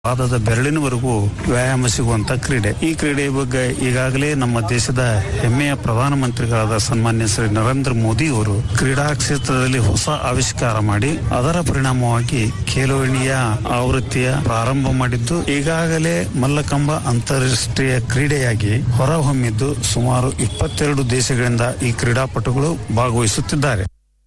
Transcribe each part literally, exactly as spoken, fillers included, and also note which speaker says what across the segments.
Speaker 1: ಪಾದದ ಬೆರಳಿನವರೆಗೂ ವ್ಯಾಯಾಮ ಸಿಗುವಂತ ಕ್ರೀಡೆ. ಈ ಕ್ರೀಡೆಯ ಬಗ್ಗೆ ಈಗಾಗಲೇ ನಮ್ಮ ದೇಶದ ಹೆಮ್ಮೆಯ ಪ್ರಧಾನಮಂತ್ರಿಗಳಾದ ಸನ್ಮಾನ್ಯ ಶ್ರೀ ನರೇಂದ್ರ ಮೋದಿ ಅವರು ಕ್ರೀಡಾ ಕ್ಷೇತ್ರದಲ್ಲಿ ಹೊಸ ಆವಿಷ್ಕಾರ ಮಾಡಿ ಅದರ ಪರಿಣಾಮವಾಗಿ ಖೇಲೋ ಇಂಡಿಯಾ ಆವೃತ್ತಿಯ ಪ್ರಾರಂಭ ಮಾಡಿದ್ದು ಈಗಾಗಲೇ ಮಲ್ಲಕಂಬ ಅಂತಾರಾಷ್ಟ್ರೀಯ ಕ್ರೀಡೆಯಾಗಿ ಹೊರಹೊಮ್ಮಿದ್ದು ಸುಮಾರು ಇಪ್ಪತ್ತೆರಡು ದೇಶಗಳಿಂದ ಈ ಕ್ರೀಡಾಪಟುಗಳು ಭಾಗವಹಿಸುತ್ತಿದ್ದಾರೆ.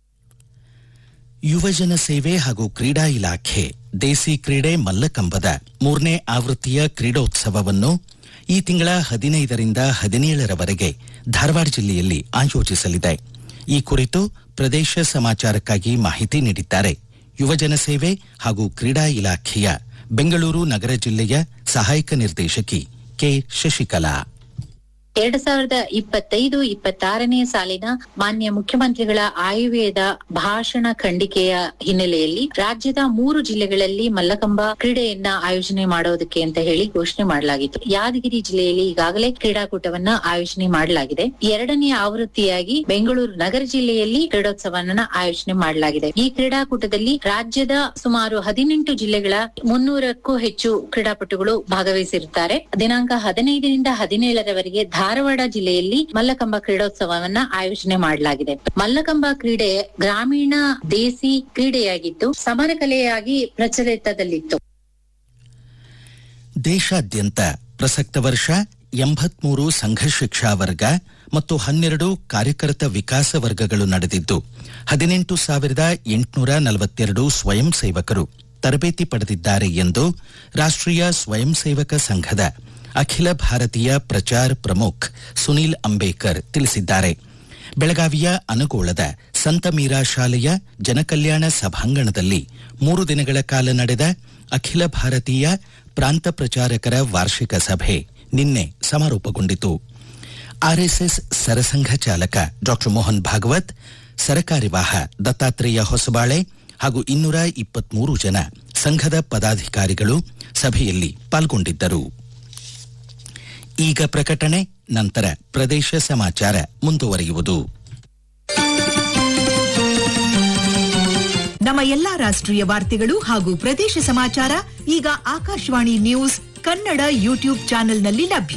Speaker 2: ಯುವಜನ ಸೇವೆ ಹಾಗೂ ಕ್ರೀಡಾ ಇಲಾಖೆ ದೇಸಿ ಕ್ರೀಡೆ ಮಲ್ಲಕಂಬದ ಮೂರನೇ ಆವೃತ್ತಿಯ ಕ್ರೀಡೋತ್ಸವವನ್ನು ಈ ತಿಂಗಳ ಹದಿನೈದರಿಂದ ಹದಿನೇಳರವರೆಗೆ ಧಾರವಾಡ ಜಿಲ್ಲೆಯಲ್ಲಿ ಆಯೋಜಿಸಲಿದೆ. ಈ ಕುರಿತು ಪ್ರದೇಶ ಸಮಾಚಾರಕ್ಕಾಗಿ ಮಾಹಿತಿ ನೀಡಿದ್ದಾರೆ ಯುವಜನ ಸೇವೆ ಹಾಗೂ ಕ್ರೀಡಾ ಇಲಾಖೆಯ ಬೆಂಗಳೂರು ನಗರ ಜಿಲ್ಲೆಯ ಸಹಾಯಕ ನಿರ್ದೇಶಕಿ ಕೆ ಶಶಿಕಲಾ.
Speaker 3: ಎರಡ್ ಸಾವಿರದ ಇಪ್ಪತ್ತೈದು ಇಪ್ಪತ್ತಾರನೇ ಸಾಲಿನ ಮಾನ್ಯ ಮುಖ್ಯಮಂತ್ರಿಗಳ ಆಯವ್ಯಯದ ಭಾಷಣ ಖಂಡಿಕೆಯ ಹಿನ್ನೆಲೆಯಲ್ಲಿ ರಾಜ್ಯದ ಮೂರು ಜಿಲ್ಲೆಗಳಲ್ಲಿ ಮಲ್ಲಕಂಬ ಕ್ರೀಡೆಯನ್ನ ಆಯೋಜನೆ ಮಾಡೋದಕ್ಕೆ ಅಂತ ಹೇಳಿ ಘೋಷಣೆ ಮಾಡಲಾಗಿತ್ತು. ಯಾದಗಿರಿ ಜಿಲ್ಲೆಯಲ್ಲಿ ಈಗಾಗಲೇ ಕ್ರೀಡಾಕೂಟವನ್ನ ಆಯೋಜನೆ ಮಾಡಲಾಗಿದೆ. ಎರಡನೇ ಆವೃತ್ತಿಯಾಗಿ ಬೆಂಗಳೂರು ನಗರ ಜಿಲ್ಲೆಯಲ್ಲಿ ಕ್ರೀಡೋತ್ಸವವನ್ನ ಆಯೋಜನೆ ಮಾಡಲಾಗಿದೆ. ಈ ಕ್ರೀಡಾಕೂಟದಲ್ಲಿ ರಾಜ್ಯದ ಸುಮಾರು ಹದಿನೆಂಟು ಜಿಲ್ಲೆಗಳ ಮುನ್ನೂರಕ್ಕೂ ಹೆಚ್ಚು ಕ್ರೀಡಾಪಟುಗಳು ಭಾಗವಹಿಸಿರುತ್ತಾರೆ. ದಿನಾಂಕ ಹದಿನೈದರಿಂದ ಹದಿನೇಳರವರೆಗೆ ಧಾರವಾಡ ಜಿಲ್ಲೆಯಲ್ಲಿ ಮಲ್ಲಕಂಬ ಕ್ರೀಡೋತ್ಸವವನ್ನ ಆಯೋಜನೆ ಮಾಡಲಾಗಿದೆ. ಮಲ್ಲಕಂಬ ಕ್ರೀಡೆ ಗ್ರಾಮೀಣ ದೇಸಿ ಕ್ರೀಡೆಯಾಗಿದ್ದು ಸಮರ ಕಲೆಯಾಗಿ ಪ್ರಚಲಿತದಲ್ಲಿತ್ತು.
Speaker 2: ದೇಶಾದ್ಯಂತ ಪ್ರಸಕ್ತ ವರ್ಷ ಎಂಬತ್ಮೂರು ಸಂಘ ಶಿಕ್ಷಾ ವರ್ಗ ಮತ್ತು ಹನ್ನೆರಡು ಕಾರ್ಯಕರ್ತ ವಿಕಾಸ ವರ್ಗಗಳು ನಡೆದಿದ್ದು ಹದಿನೆಂಟು ಸಾವಿರದ ಎಂಟುನೂರ ನಲವತ್ತೆರಡು ಸ್ವಯಂ ಸೇವಕರು ತರಬೇತಿ ಪಡೆದಿದ್ದಾರೆ ಎಂದು ರಾಷ್ಟ್ರೀಯ ಸ್ವಯಂ ಸೇವಕ ಸಂಘದ ಅಖಿಲ ಭಾರತೀಯ ಪ್ರಚಾರ್ ಪ್ರಮುಖ್ ಸುನೀಲ್ ಅಂಬೇಕರ್ ತಿಳಿಸಿದ್ದಾರೆ. ಬೆಳಗಾವಿಯ ಅನಗೋಳದ ಸಂತ ಮೀರಾ ಶಾಲೆಯ ಜನಕಲ್ಯಾಣ ಸಭಾಂಗಣದಲ್ಲಿ ಮೂರು ದಿನಗಳ ಕಾಲ ನಡೆದ ಅಖಿಲ ಭಾರತೀಯ ಪ್ರಾಂತ ಪ್ರಚಾರಕರ ವಾರ್ಷಿಕ ಸಭೆ ನಿನ್ನೆ ಸಮಾರೋಪಗೊಂಡಿತು. ಆರ್ಎಸ್ಎಸ್ ಸರಸಂಘ ಚಾಲಕ ಡಾ ಮೋಹನ್ ಭಾಗವತ್, ಸರಕಾರ್ಯವಾಹ ದತ್ತಾತ್ರೇಯ ಹೊಸಬಾಳೆ ಹಾಗೂ ಇನ್ನೂರ ಇಪ್ಪತ್ಮೂರು ಜನ ಸಂಘದ ಪದಾಧಿಕಾರಿಗಳು ಸಭೆಯಲ್ಲಿ ಪಾಲ್ಗೊಂಡಿದ್ದರು. ಈಗ ಪ್ರಕಟಣೆ, ನಂತರ ಪ್ರದೇಶ ಸಮಾಚಾರ ಮುಂದುವರಿಯುವುದು.
Speaker 4: ನಮ್ಮ ಎಲ್ಲಾ ರಾಷ್ಟ್ರೀಯ ವಾರ್ತೆಗಳು ಹಾಗೂ ಪ್ರದೇಶ ಸಮಾಚಾರ ಈಗ ಆಕಾಶವಾಣಿ ನ್ಯೂಸ್ ಕನ್ನಡ ಯೂಟ್ಯೂಬ್ ಚಾನೆಲ್ನಲ್ಲಿ ಲಭ್ಯ.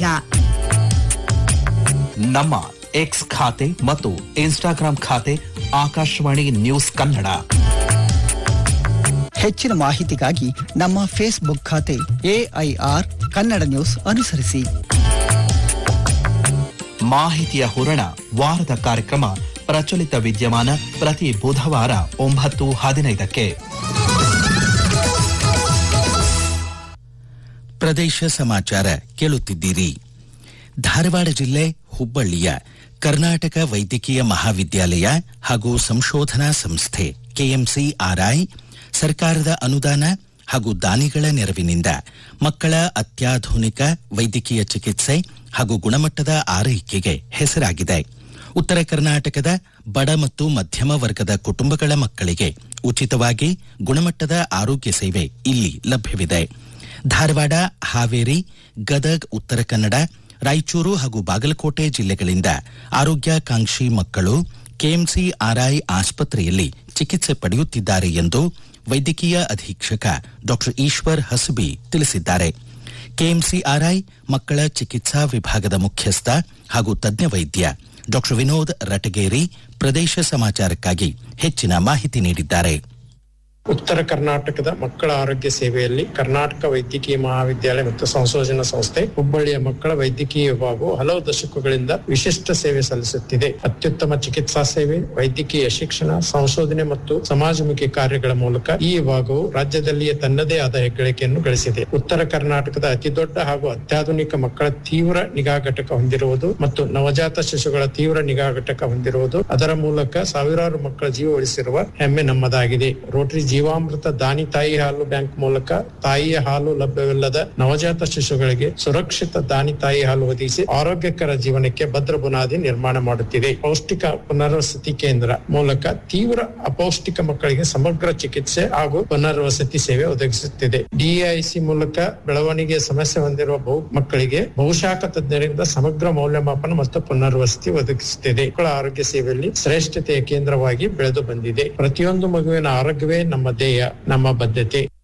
Speaker 5: ನಮ್ಮ ಎಕ್ಸ್ ಖಾತೆ ಮತ್ತು ಇನ್ಸ್ಟಾಗ್ರಾಂ ಖಾತೆ ಆಕಾಶವಾಣಿ ನ್ಯೂಸ್ ಕನ್ನಡ.
Speaker 6: ಹೆಚ್ಚಿನ ಮಾಹಿತಿಗಾಗಿ ನಮ್ಮ ಫೇಸ್ಬುಕ್ ಖಾತೆ ಎಐಆರ್ ಕನ್ನಡ ನ್ಯೂಸ್ ಅನುಸರಿಸಿ.
Speaker 5: ಮಾಹಿತಿಯ ಹೂರಣ ವಾರದ ಕಾರ್ಯಕ್ರಮ ಪ್ರಚಲಿತ ವಿದ್ಯಮಾನ ಪ್ರತಿ ಬುಧವಾರ ಒಂಬತ್ತು ಹದಿನೈದಕ್ಕೆ.
Speaker 2: ಪ್ರದೇಶ ಸಮಾಚಾರ ಕೇಳುತ್ತಿದ್ದೀರಿ. ಧಾರವಾಡ ಜಿಲ್ಲೆ ಹುಬ್ಬಳ್ಳಿಯ ಕರ್ನಾಟಕ ವೈದ್ಯಕೀಯ ಮಹಾವಿದ್ಯಾಲಯ ಹಾಗೂ ಸಂಶೋಧನಾ ಸಂಸ್ಥೆ ಕೆಎಂಸಿಆರ್ಐ ಸರ್ಕಾರದ ಅನುದಾನ ಹಾಗೂ ದಾನಿಗಳ ನೆರವಿನಿಂದ ಮಕ್ಕಳ ಅತ್ಯಾಧುನಿಕ ವೈದ್ಯಕೀಯ ಚಿಕಿತ್ಸೆ ಹಾಗೂ ಗುಣಮಟ್ಟದ ಆರೈಕೆಗೆ ಹೆಸರಾಗಿದೆ. ಉತ್ತರ ಕರ್ನಾಟಕದ ಬಡ ಮತ್ತು ಮಧ್ಯಮ ವರ್ಗದ ಕುಟುಂಬಗಳ ಮಕ್ಕಳಿಗೆ ಉಚಿತವಾಗಿ ಗುಣಮಟ್ಟದ ಆರೋಗ್ಯ ಸೇವೆ ಇಲ್ಲಿ ಲಭ್ಯವಿದೆ. ಧಾರವಾಡ, ಹಾವೇರಿ, ಗದಗ್, ಉತ್ತರ ಕನ್ನಡ, ರಾಯಚೂರು ಹಾಗೂ ಬಾಗಲಕೋಟೆ ಜಿಲ್ಲೆಗಳಿಂದ ಆರೋಗ್ಯಾಕಾಂಕ್ಷಿ ಮಕ್ಕಳು ಕೆಎಂಸಿಆರ್ಐ ಆಸ್ಪತ್ರೆಯಲ್ಲಿ ಚಿಕಿತ್ಸೆ ಪಡೆಯುತ್ತಿದ್ದಾರೆ ಎಂದು ವೈದ್ಯಕೀಯ ಅಧೀಕ್ಷಕ ಡಾ ಈಶ್ವರ್ ಹಸಬಿ ತಿಳಿಸಿದ್ದಾರೆ. ಕೆಎಂಸಿಆರ್ಐ ಮಕ್ಕಳ ಚಿಕಿತ್ಸಾ ವಿಭಾಗದ ಮುಖ್ಯಸ್ಥ ಹಾಗೂ ತಜ್ಞ ವೈದ್ಯ ಡಾ ವಿನೋದ್ ರಟಗೇರಿ ಪ್ರದೇಶ ಸಮಾಚಾರಕ್ಕಾಗಿ ಹೆಚ್ಚಿನ ಮಾಹಿತಿ ನೀಡಿದ್ದಾರೆ.
Speaker 7: ಉತ್ತರ ಕರ್ನಾಟಕದ ಮಕ್ಕಳ ಆರೋಗ್ಯ ಸೇವೆಯಲ್ಲಿ ಕರ್ನಾಟಕ ವೈದ್ಯಕೀಯ ಮಹಾವಿದ್ಯಾಲಯ ಮತ್ತು ಸಂಶೋಧನಾ ಸಂಸ್ಥೆ ಹುಬ್ಬಳ್ಳಿಯ ಮಕ್ಕಳ ವೈದ್ಯಕೀಯ ವಿಭಾಗವು ಹಲವು ದಶಕಗಳಿಂದ ವಿಶಿಷ್ಟ ಸೇವೆ ಸಲ್ಲಿಸುತ್ತಿದೆ. ಅತ್ಯುತ್ತಮ ಚಿಕಿತ್ಸಾ ಸೇವೆ, ವೈದ್ಯಕೀಯ ಶಿಕ್ಷಣ, ಸಂಶೋಧನೆ ಮತ್ತು ಸಮಾಜಮುಖಿ ಕಾರ್ಯಗಳ ಮೂಲಕ ಈ ವಿಭಾಗವು ರಾಜ್ಯದಲ್ಲಿಯೇ ತನ್ನದೇ ಆದ ಹೆಗ್ಗಳಿಕೆಯನ್ನು ಗಳಿಸಿದೆ. ಉತ್ತರ ಕರ್ನಾಟಕದ ಅತಿದೊಡ್ಡ ಹಾಗೂ ಅತ್ಯಾಧುನಿಕ ಮಕ್ಕಳ ತೀವ್ರ ನಿಗಾ ಘಟಕ ಹೊಂದಿರುವುದು ಮತ್ತು ನವಜಾತ ಶಿಶುಗಳ ತೀವ್ರ ನಿಗಾ ಘಟಕ ಹೊಂದಿರುವುದು, ಅದರ ಮೂಲಕ ಸಾವಿರಾರು ಮಕ್ಕಳ ಜೀವ ಉಳಿಸಿರುವ ಹೆಮ್ಮೆ ನಮ್ಮದಾಗಿದೆ. ರೋಟರಿ ಜೀವಾಮೃತ ದಾನಿ ತಾಯಿ ಹಾಲು ಬ್ಯಾಂಕ್ ಮೂಲಕ ತಾಯಿಯ ಹಾಲು ಲಭ್ಯವಿಲ್ಲದ ನವಜಾತ ಶಿಶುಗಳಿಗೆ ಸುರಕ್ಷಿತ ದಾನಿ ತಾಯಿ ಹಾಲು ಒದಗಿಸಿ ಆರೋಗ್ಯಕರ ಜೀವನಕ್ಕೆ ಭದ್ರ ಬುನಾದಿ ನಿರ್ಮಾಣ ಮಾಡುತ್ತಿದೆ. ಪೌಷ್ಟಿಕ ಪುನರ್ವಸತಿ ಕೇಂದ್ರ ಮೂಲಕ ತೀವ್ರ ಅಪೌಷ್ಟಿಕ ಮಕ್ಕಳಿಗೆ ಸಮಗ್ರ ಚಿಕಿತ್ಸೆ ಹಾಗೂ ಪುನರ್ವಸತಿ ಸೇವೆ ಒದಗಿಸುತ್ತಿದೆ. ಡಿಐಸಿ ಮೂಲಕ ಬೆಳವಣಿಗೆ ಸಮಸ್ಯೆ ಹೊಂದಿರುವ ಬಹು ಮಕ್ಕಳಿಗೆ ಬಹುಶಾಖ ತಜ್ಞರಿಂದ ಸಮಗ್ರ ಮೌಲ್ಯಮಾಪನ ಮತ್ತು ಪುನರ್ವಸತಿ ಒದಗಿಸುತ್ತಿದೆ. ಮಕ್ಕಳ ಆರೋಗ್ಯ ಸೇವೆಯಲ್ಲಿ ಶ್ರೇಷ್ಠತೆಯ ಕೇಂದ್ರವಾಗಿ ಬೆಳೆದು ಬಂದಿದೆ. ಪ್ರತಿಯೊಂದು ಮಗುವಿನ ಆರೋಗ್ಯವೇ ನಮ್ಮ ಧ್ಯೇಯ, ನಮ್ಮ ಬದ್ಧತೆ.